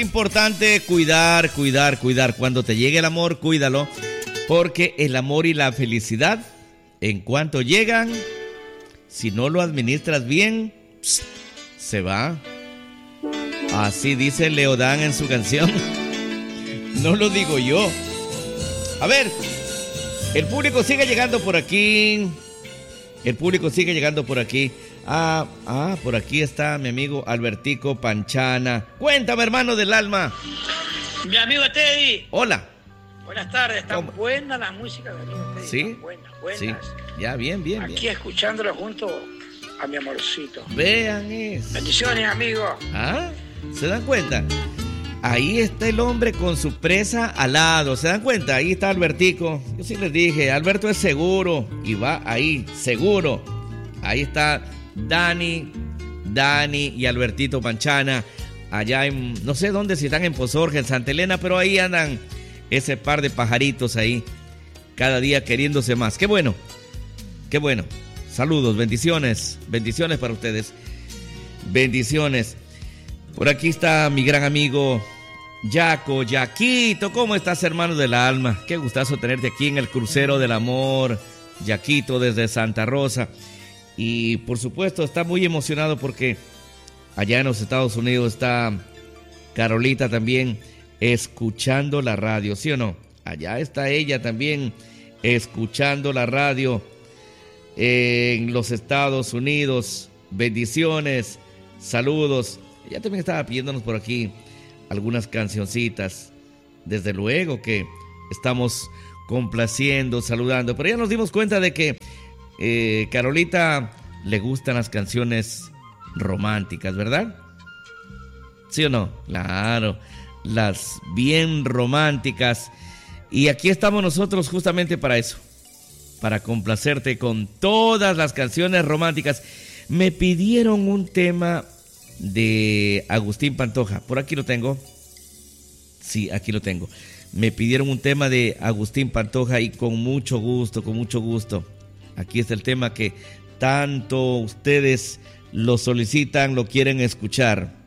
Importante cuidar. Cuando te llegue el amor, cuídalo, porque el amor y la felicidad, en cuanto llegan, si no lo administras bien, se va. Así dice Leodán en su canción. No lo digo yo. A ver, el público sigue llegando por aquí. Por aquí está mi amigo Albertico Panchana. Cuéntame, hermano del alma. Mi amigo Teddy. Hola. Buenas tardes. Están buenas las músicas de mi amigo Teddy. ¿Sí? Buenas. Sí. Ya, bien. Aquí escuchándolo junto a mi amorcito. Vean eso. Bendiciones, amigo. ¿Se dan cuenta? Ahí está el hombre con su presa al lado. ¿Se dan cuenta? Ahí está Albertico. Yo sí les dije, Alberto es seguro. Y va ahí, seguro. Ahí está Dani y Albertito Panchana. Allá en, no sé dónde, si están en Pozorge, en Santa Elena, pero ahí andan ese par de pajaritos ahí. Cada día queriéndose más. Qué bueno. Saludos, bendiciones para ustedes. Bendiciones. Por aquí está mi gran amigo Yaquito. ¿Cómo estás, hermano del alma? Qué gustazo tenerte aquí en el crucero del amor. Yaquito desde Santa Rosa. Y por supuesto está muy emocionado porque allá en los Estados Unidos está Carolita también escuchando la radio, ¿sí o no? Allá está ella también escuchando la radio en los Estados Unidos. Bendiciones, saludos. Ella también estaba pidiéndonos por aquí algunas cancioncitas. Desde luego que estamos complaciendo, saludando. Pero ya nos dimos cuenta de que Carolita le gustan las canciones románticas, ¿verdad? ¿Sí o no? Claro, las bien románticas. Y aquí estamos nosotros justamente para eso, para complacerte con todas las canciones románticas. Me pidieron un tema de Agustín Pantoja. Por aquí lo tengo. Sí, aquí lo tengo. Me pidieron un tema de Agustín Pantoja y con mucho gusto. Aquí está el tema que tanto ustedes lo solicitan, lo quieren escuchar.